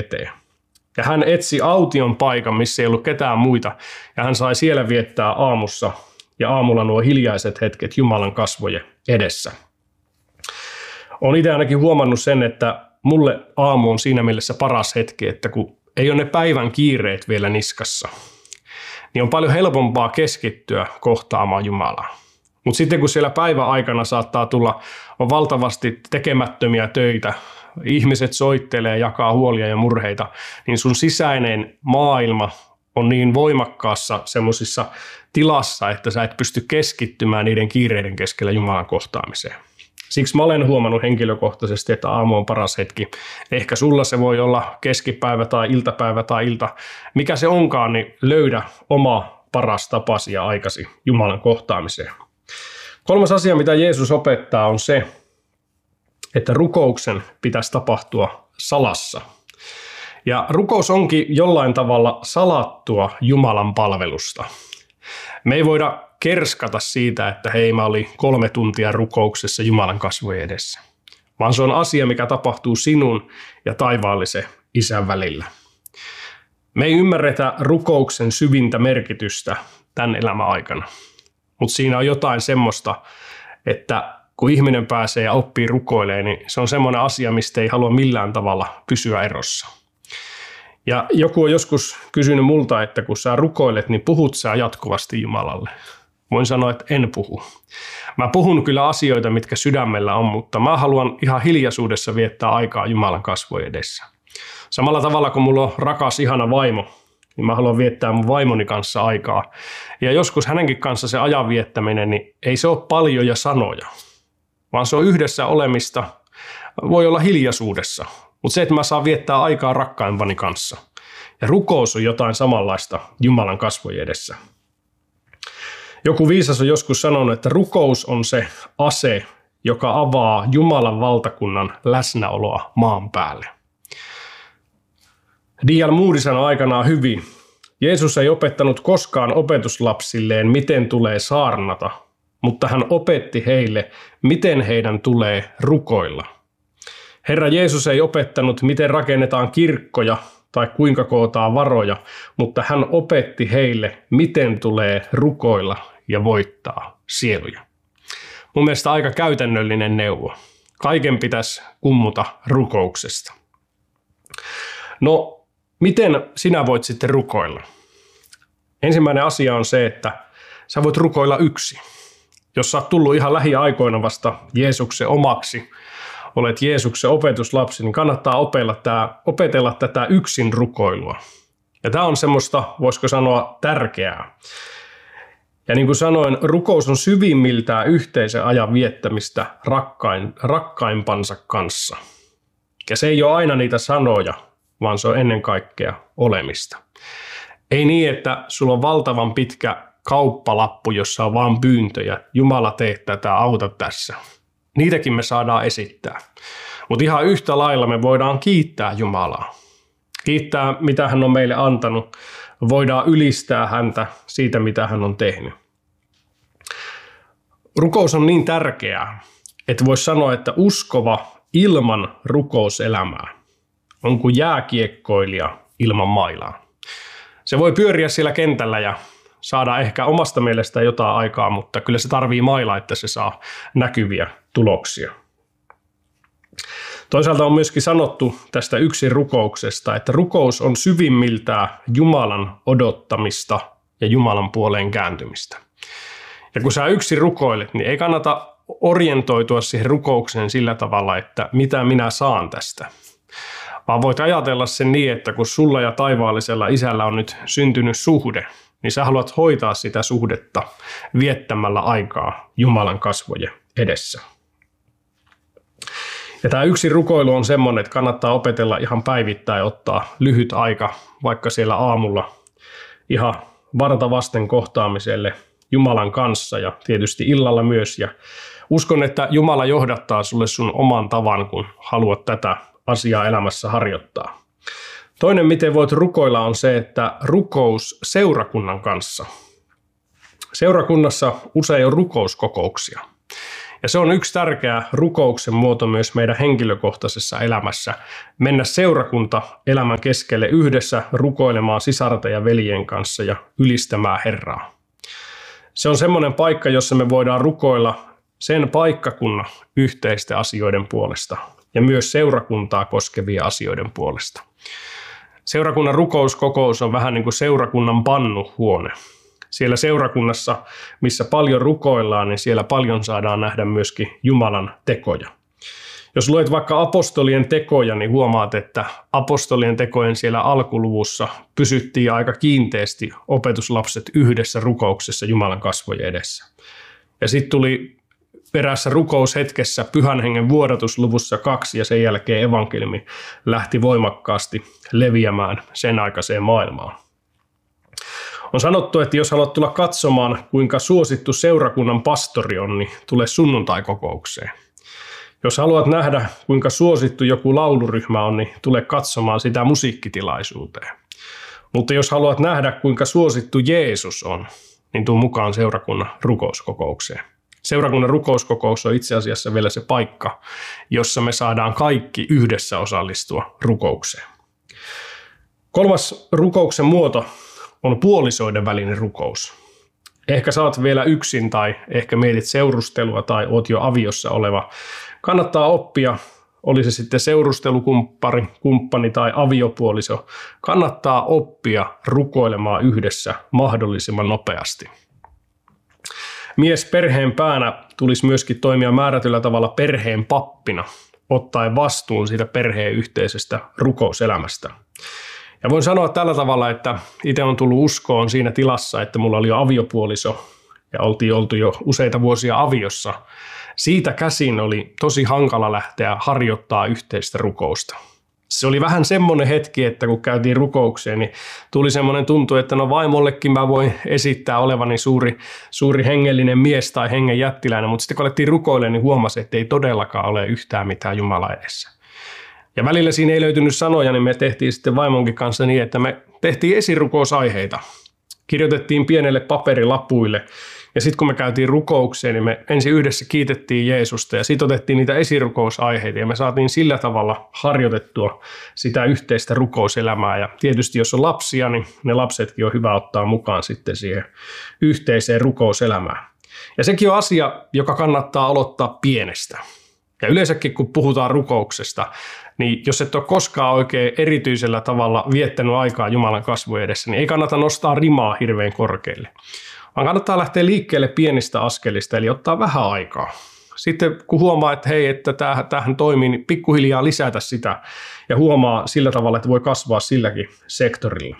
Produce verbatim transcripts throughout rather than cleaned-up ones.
eteen. Ja hän etsi aution paikan, missä ei ollut ketään muita, ja hän sai siellä viettää aamussa ja aamulla nuo hiljaiset hetket Jumalan kasvojen edessä. Olen itse ainakin huomannut sen, että mulle aamu on siinä mielessä paras hetki, että kun ei ole ne päivän kiireet vielä niskassa, niin on paljon helpompaa keskittyä kohtaamaan Jumalaa. Mutta sitten kun siellä päivän aikana saattaa tulla on valtavasti tekemättömiä töitä, ihmiset soittelee, jakaa huolia ja murheita, niin sun sisäinen maailma on niin voimakkaassa semmoisissa tilassa, että sä et pysty keskittymään niiden kiireiden keskellä Jumalan kohtaamiseen. Siksi mä olen huomannut henkilökohtaisesti, että aamu on paras hetki. Ehkä sulla se voi olla keskipäivä tai iltapäivä tai ilta. Mikä se onkaan, niin löydä oma paras tapasi ja aikasi Jumalan kohtaamiseen. Kolmas asia, mitä Jeesus opettaa, on se, että rukouksen pitäisi tapahtua salassa. Ja rukous onkin jollain tavalla salattua Jumalan palvelusta. Me ei voida kerskata siitä, että hei, mä olin kolme tuntia rukouksessa Jumalan kasvojen edessä. Vaan se on asia, mikä tapahtuu sinun ja taivaallisen Isän välillä. Me ei ymmärretä rukouksen syvintä merkitystä tämän elämän aikana. Mutta siinä on jotain semmoista, että kun ihminen pääsee ja oppii rukoilemaan, niin se on semmoinen asia, mistä ei halua millään tavalla pysyä erossa. Ja joku on joskus kysynyt multa, että kun sä rukoilet, niin puhut sä jatkuvasti Jumalalle. Voin sanoa, että en puhu. Mä puhun kyllä asioita, mitkä sydämellä on, mutta mä haluan ihan hiljaisuudessa viettää aikaa Jumalan kasvojen edessä. Samalla tavalla kuin mulla on rakas, ihana vaimo, niin mä haluan viettää mun vaimoni kanssa aikaa. Ja joskus hänenkin kanssa se ajan viettäminen, niin ei se ole paljoja sanoja, vaan se on yhdessä olemista, voi olla hiljaisuudessa. Mutta se, että mä saan viettää aikaa rakkaimpani kanssa. Ja rukous on jotain samanlaista Jumalan kasvojen edessä. Joku viisas on joskus sanonut, että rukous on se ase, joka avaa Jumalan valtakunnan läsnäoloa maan päälle. D L Moody sanoi aikanaan hyvin, Jeesus ei opettanut koskaan opetuslapsilleen, miten tulee saarnata, mutta hän opetti heille, miten heidän tulee rukoilla. Herra Jeesus ei opettanut, miten rakennetaan kirkkoja tai kuinka kootaan varoja, mutta hän opetti heille, miten tulee rukoilla ja voittaa sieluja. Mun mielestä aika käytännöllinen neuvo. Kaiken pitäisi kummuta rukouksesta. No, miten sinä voit sitten rukoilla? Ensimmäinen asia on se, että sä voit rukoilla yksin. Jos sä oot tullut ihan lähiaikoina vasta Jeesuksen omaksi, olet Jeesuksen opetuslapsi, niin kannattaa opetella, tää, opetella tätä yksin rukoilua. Ja tämä on semmoista, voisiko sanoa, tärkeää. Ja niin kuin sanoin, rukous on syvimmiltään yhteisen ajan viettämistä rakkain, rakkaimpansa kanssa. Ja se ei ole aina niitä sanoja, vaan se on ennen kaikkea olemista. Ei niin, että sulla on valtavan pitkä kauppalappu, jossa on vaan pyyntöjä. Jumala, tee tätä, auta tässä. Niitäkin me saadaan esittää. Mutta ihan yhtä lailla me voidaan kiittää Jumalaa. Kiittää, mitä hän on meille antanut. Voidaan ylistää häntä siitä, mitä hän on tehnyt. Rukous on niin tärkeää, että voisi sanoa, että uskova ilman rukouselämää on kuin jääkiekkoilija ilman mailaa. Se voi pyöriä siellä kentällä ja saada ehkä omasta mielestä jotain aikaa, mutta kyllä se tarvii mailaa, että se saa näkyviä tuloksia. Toisaalta on myöskin sanottu tästä yksin rukouksesta, että rukous on syvimmiltään Jumalan odottamista ja Jumalan puoleen kääntymistä. Ja kun sä yksin rukoilet, niin ei kannata orientoitua siihen rukoukseen sillä tavalla, että mitä minä saan tästä. Vaan voit ajatella sen niin, että kun sulla ja taivaallisella Isällä on nyt syntynyt suhde, niin sä haluat hoitaa sitä suhdetta viettämällä aikaa Jumalan kasvojen edessä. Ja tämä yksi rukoilu on semmoinen, että kannattaa opetella ihan päivittäin ottaa lyhyt aika, vaikka siellä aamulla ihan varta vasten kohtaamiselle Jumalan kanssa ja tietysti illalla myös. Ja uskon, että Jumala johdattaa sulle sun oman tavan, kun haluat tätä asiaa elämässä harjoittaa. Toinen, miten voit rukoilla, on se, että rukous seurakunnan kanssa. Seurakunnassa usein on rukouskokouksia. Ja se on yksi tärkeä rukouksen muoto myös meidän henkilökohtaisessa elämässä. Mennä seurakunta elämän keskelle yhdessä rukoilemaan sisarten ja veljen kanssa ja ylistämään Herraa. Se on semmoinen paikka, jossa me voidaan rukoilla sen paikkakunnan yhteisten asioiden puolesta ja myös seurakuntaa koskevia asioiden puolesta. Seurakunnan rukouskokous on vähän niin kuin seurakunnan pannuhuone. Siellä seurakunnassa, missä paljon rukoillaan, niin siellä paljon saadaan nähdä myöskin Jumalan tekoja. Jos luet vaikka apostolien tekoja, niin huomaat, että apostolien tekojen siellä alkuluvussa pysyttiin aika kiinteästi opetuslapset yhdessä rukouksessa Jumalan kasvojen edessä. Ja sitten tuli perässä rukoushetkessä Pyhän Hengen vuodatusluvussa kaksi ja sen jälkeen evankeliumi lähti voimakkaasti leviämään sen aikaiseen maailmaan. On sanottu, että jos haluat tulla katsomaan, kuinka suosittu seurakunnan pastori on, niin tule sunnuntaikokoukseen. Jos haluat nähdä, kuinka suosittu joku lauluryhmä on, niin tule katsomaan sitä musiikkitilaisuuteen. Mutta jos haluat nähdä, kuinka suosittu Jeesus on, niin tuu mukaan seurakunnan rukouskokoukseen. Seurakunnan rukouskokous on itse asiassa vielä se paikka, jossa me saadaan kaikki yhdessä osallistua rukoukseen. Kolmas rukouksen muoto on puolisoiden välinen rukous. Ehkä sä oot vielä yksin tai ehkä mietit seurustelua tai oot jo aviossa oleva. Kannattaa oppia, oli se sitten seurustelukumppani kumppani tai aviopuoliso, kannattaa oppia rukoilemaan yhdessä mahdollisimman nopeasti. Mies perheen päänä tulisi myöskin toimia määrätyllä tavalla perheen pappina, ottaen vastuun siitä perheen yhteisestä rukouselämästä. Ja voin sanoa tällä tavalla, että itse on tullut uskoon siinä tilassa, että mulla oli jo aviopuoliso ja oltiin oltu jo useita vuosia aviossa. Siitä käsin oli tosi hankala lähteä harjoittaa yhteistä rukousta. Se oli vähän semmoinen hetki, että kun käytiin rukoukseen, niin tuli semmoinen tuntu, että no vaimollekin mä voin esittää olevani suuri, suuri hengellinen mies tai hengen jättiläinen, mutta sitten kun alettiin rukoilemaan, niin huomasi, että ei todellakaan ole yhtään mitään Jumala edessä. Ja välillä siinä ei löytynyt sanoja, niin me tehtiin sitten vaimonkin kanssa niin, että me tehtiin esirukousaiheita. Kirjoitettiin pienelle paperilapuille ja sitten kun me käytiin rukoukseen, niin me ensin yhdessä kiitettiin Jeesusta ja sitten otettiin niitä esirukousaiheita ja me saatiin sillä tavalla harjoitettua sitä yhteistä rukouselämää. Ja tietysti jos on lapsia, niin ne lapsetkin on hyvä ottaa mukaan sitten siihen yhteiseen rukouselämään. Ja sekin on asia, joka kannattaa aloittaa pienestä. Ja yleensäkin kun puhutaan rukouksesta, niin jos et ole koskaan oikein erityisellä tavalla viettänyt aikaa Jumalan kasvojen edessä, niin ei kannata nostaa rimaa hirveän korkealle. Vaan kannattaa lähteä liikkeelle pienistä askelista, eli ottaa vähän aikaa. Sitten kun huomaa, että hei, että tämähän toimii, niin pikkuhiljaa lisätä sitä ja huomaa sillä tavalla, että voi kasvaa silläkin sektorilla.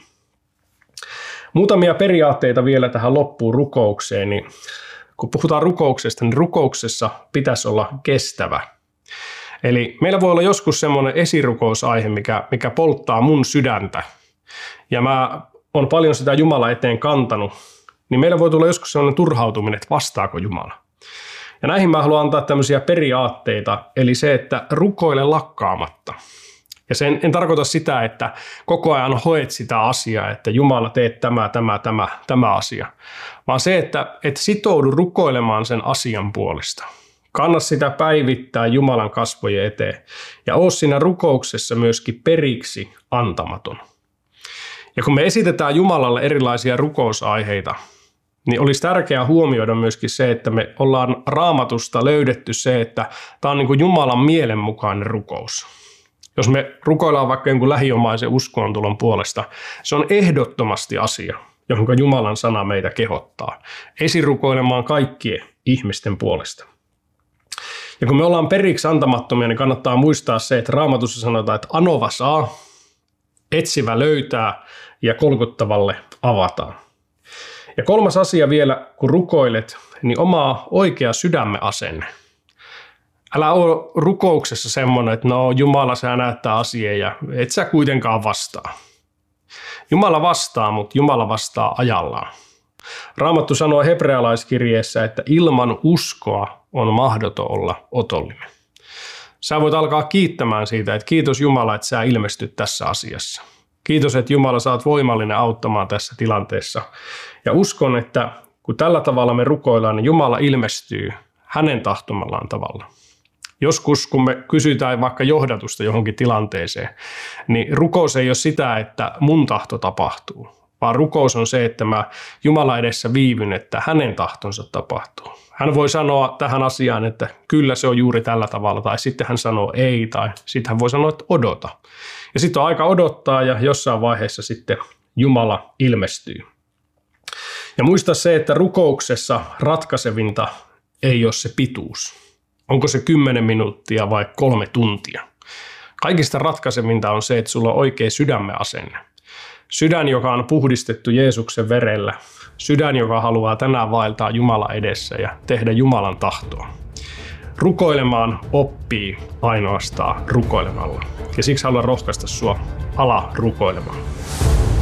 Muutamia periaatteita vielä tähän loppuun rukoukseen, niin kun puhutaan rukouksesta, niin rukouksessa pitäisi olla kestävä. Eli meillä voi olla joskus semmoinen esirukousaihe, mikä, mikä polttaa mun sydäntä. Ja mä oon paljon sitä Jumala eteen kantanut. Niin meillä voi tulla joskus semmoinen turhautuminen, että vastaako Jumala. Ja näihin mä haluan antaa tämmöisiä periaatteita, eli se, että rukoile lakkaamatta. Ja sen, en tarkoita sitä, että koko ajan hoet sitä asiaa, että Jumala teet tämä, tämä, tämä, tämä asia. Vaan se, että et sitoudu rukoilemaan sen asian puolesta. Kanna sitä päivittää Jumalan kasvojen eteen. Ja oo siinä rukouksessa myöskin periksi antamaton. Ja kun me esitetään Jumalalle erilaisia rukousaiheita, niin olisi tärkeää huomioida myöskin se, että me ollaan Raamatusta löydetty se, että tämä on niin kuin Jumalan mielenmukainen rukous. Jos me rukoillaan vaikka jonkun lähiomaisen uskontulon puolesta, se on ehdottomasti asia, johon Jumalan sana meitä kehottaa. Esirukoilemaan kaikkien ihmisten puolesta. Ja kun me ollaan periksi antamattomia, niin kannattaa muistaa se, että Raamatussa sanotaan, että anova saa, etsivä löytää ja kolkuttavalle avataan. Ja kolmas asia vielä, kun rukoilet, niin omaa oikea sydämen asenne. Älä ole rukouksessa semmoinen, että no Jumala sä näyttää asiaa ja et sä kuitenkaan vastaa. Jumala vastaa, mutta Jumala vastaa ajallaan. Raamattu sanoo hebrealaiskirjeessä, että ilman uskoa on mahdoton olla otollinen. Sä voit alkaa kiittämään siitä, että kiitos Jumala, että sä ilmestyt tässä asiassa. Kiitos, että Jumala sä oot voimallinen auttamaan tässä tilanteessa. Ja uskon, että kun tällä tavalla me rukoillaan, niin Jumala ilmestyy. hänen tahtomallaan tavalla. Joskus, kun me kysytään vaikka johdatusta johonkin tilanteeseen, niin rukous ei ole sitä, että mun tahto tapahtuu, vaan rukous on se, että mä Jumala edessä viivyn, että hänen tahtonsa tapahtuu. Hän voi sanoa tähän asiaan, että kyllä se on juuri tällä tavalla, tai sitten hän sanoo ei, tai sitten hän voi sanoa, että odota. Ja sitten on aika odottaa, ja jossain vaiheessa sitten Jumala ilmestyy. Ja muista se, että rukouksessa ratkaisevinta ei ole se pituus. Onko se kymmenen minuuttia vai kolme tuntia? Kaikista ratkaisevinta on se, että sulla on oikea sydämen asenne. Sydän, joka on puhdistettu Jeesuksen verellä. Sydän, joka haluaa tänään vaeltaa Jumala edessä ja tehdä Jumalan tahtoa. Rukoilemaan oppii ainoastaan rukoilemalla. Ja siksi haluan rohkaista sua ala rukoilemaan.